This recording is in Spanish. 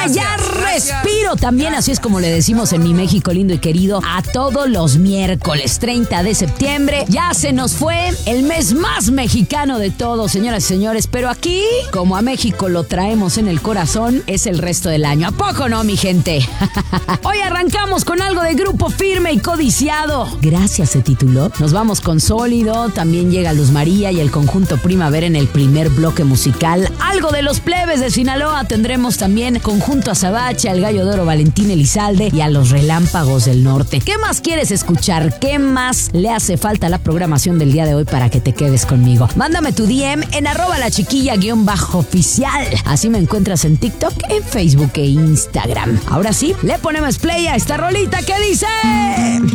ya respiro. También así es como le decimos en mi México lindo y querido a todos los miércoles 30 de septiembre. Ya se nos fue el mes más mexicano de todos, señoras y señores. Pero aquí, como a México lo traemos en el corazón, es el resto del año. ¿A poco no, mi gente? Hoy arrancamos con algo de Grupo Firme y Codiciado. Gracias se tituló. Nos vamos con Sólido. También llega Luz María y el conjunto Primavera en el primer bloque musical. Algo de Los Plebes de Sinaloa. Tendremos también conjunto Azabache, al Gallo de Oro Valentín Elizalde y a los Relámpagos del Norte. ¿Qué más quieres escuchar? ¿Qué más le hace falta a la programación del día de hoy para que te quedes conmigo? Mándame tu DM en @lachiquilla_oficial. Así me encuentras en TikTok, en Facebook e Instagram. Ahora sí, le ponemos play a esta rolita que dice...